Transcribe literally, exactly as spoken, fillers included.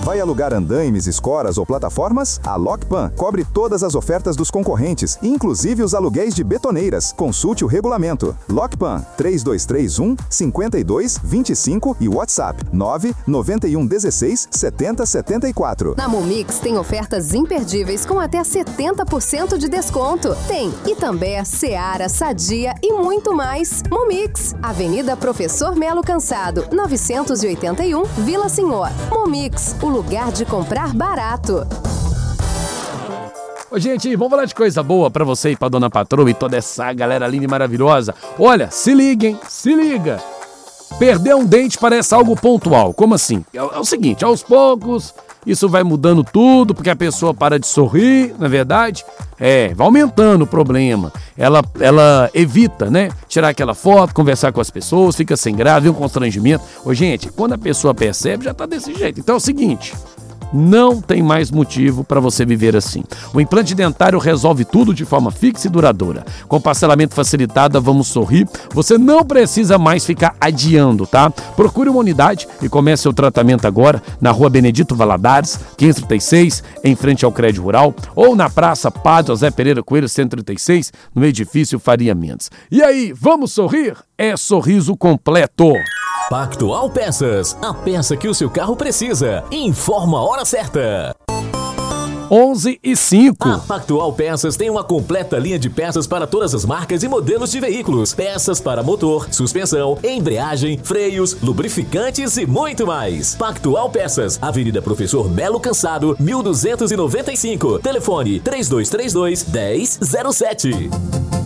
Vai alugar andaimes, escoras ou plataformas? A Lockpan cobre todas as ofertas dos concorrentes, inclusive os aluguéis de betoneiras. Consulte o regulamento. Lockpan três dois três um, cinco dois dois cinco e WhatsApp nove nove um um seis sete zero sete quatro. Na Momix tem ofertas imperdíveis com até setenta por cento de desconto. Tem Itambé, Seara, Sadia e muito mais. Momix, Avenida Professor Melo Cansado, novecentos e oitenta e um, Vila Senhor. Momix, o lugar de comprar barato. Ô, gente, vamos falar de coisa boa pra você e pra dona patroa e toda essa galera linda e maravilhosa. Olha, se liguem, se liga. Perder um dente parece algo pontual. Como assim? É, é o seguinte, aos poucos, isso vai mudando tudo, porque a pessoa para de sorrir, na verdade. É, vai aumentando o problema. Ela, ela evita, né? Tirar aquela foto, conversar com as pessoas, fica sem graça, vem um constrangimento. Ô, gente, quando a pessoa percebe, já tá desse jeito. Então é o seguinte... Não tem mais motivo para você viver assim. O implante dentário resolve tudo de forma fixa e duradoura. Com parcelamento facilitado, vamos sorrir. Você não precisa mais ficar adiando, tá? Procure uma unidade e comece o tratamento agora na Rua Benedito Valadares, quinhentos e trinta e seis, em frente ao Crédito Rural, ou na Praça Padre José Pereira Coelho, cento e trinta e seis, no edifício Faria Mendes. E aí, vamos sorrir? É sorriso completo. Pactual Peças, a peça que o seu carro precisa. Informa a hora certa. onze e cinco. A Pactual Peças tem uma completa linha de peças para todas as marcas e modelos de veículos. Peças para motor, suspensão, embreagem, freios, lubrificantes e muito mais. Pactual Peças, Avenida Professor Melo Cansado, mil duzentos e noventa e cinco. Telefone três dois três dois, um zero zero sete.